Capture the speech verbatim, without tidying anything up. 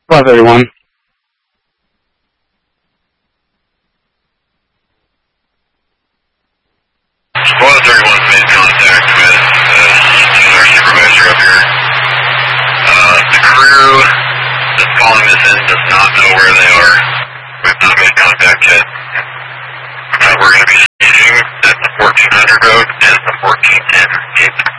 Love everyone. Squad thirty-one's made contact with uh, our supervisor up here. Uh, the crew that's calling this in does not know where they are. We've not made contact yet. Uh, we're going to be staging at the fourteen hundred road and the fourteen ten gate.